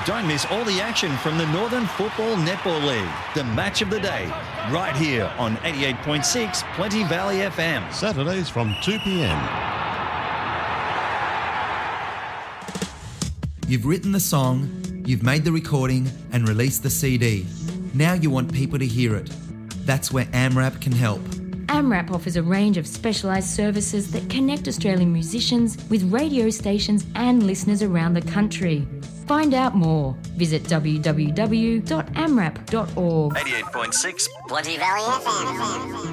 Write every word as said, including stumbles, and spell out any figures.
Don't miss all the action from the Northern Football Netball League. The match of the day, right here on eighty-eight point six Plenty Valley F M. Saturdays from two p.m. You've written the song, you've made the recording and released the C D. Now you want people to hear it. That's where AMRAP can help. AMRAP offers a range of specialised services that connect Australian musicians with radio stations and listeners around the country. Find out more. Visit w w w dot amrap dot org. eighty-eight point six Plenty Valley F M.